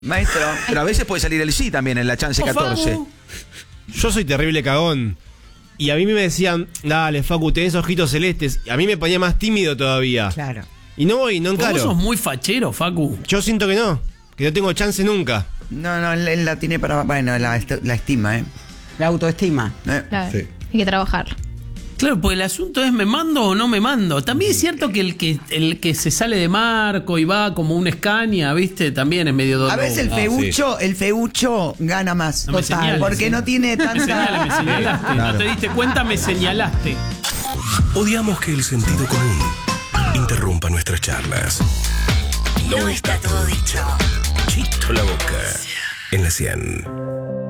Maestro, pero a veces puede salir el sí también en la chance 14. Yo soy terrible cagón. Y a mí me decían, dale, Facu, tenés ojitos celestes. Y a mí me ponía más tímido todavía. Claro. Y no voy, no encaro. Vos sos muy fachero, Facu. Yo siento que no tengo chance nunca. No, él la tiene para... Bueno, la estima, ¿eh? La autoestima. Claro, Sí. hay que trabajar. Claro, pues el asunto es ¿me mando o no me mando? También es cierto que el que se sale de marco y va como un Scania, ¿viste? También es medio dolor. A veces el feucho gana más. No me señales, porque no tiene Me señalaste. Claro. No te diste cuenta, me señalaste. Odiamos que el sentido común interrumpa nuestras charlas. No está todo dicho. Chito la boca en la 100.